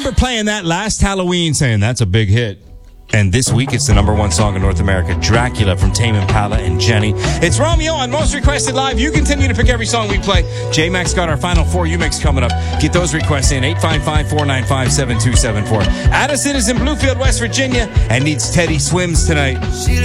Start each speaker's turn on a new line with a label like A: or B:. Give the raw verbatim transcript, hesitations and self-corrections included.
A: remember playing that last Halloween saying that's a big hit. And this week, it's the number one song in North America, Dracula from Tame Impala and Jenny. It's Romeo on Most Requested Live. You continue to pick every song we play. J-Max got our final four U-Mix coming up. Get those requests in, eight five five, four nine five, seven two seven four. Addison is in Bluefield, West Virginia, and needs Teddy Swims tonight.